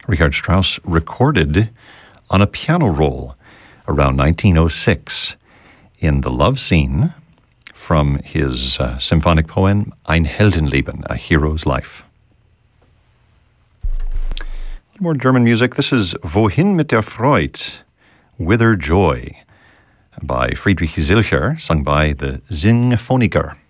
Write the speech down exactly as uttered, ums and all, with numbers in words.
Richard Strauss recorded on a piano roll around nineteen oh six in the love scene from his uh, symphonic poem Ein Heldenleben, A Hero's Life. More German music. This is Wohin mit der Freude, Whither Joy, by Friedrich Zilcher, sung by the Singphoniker.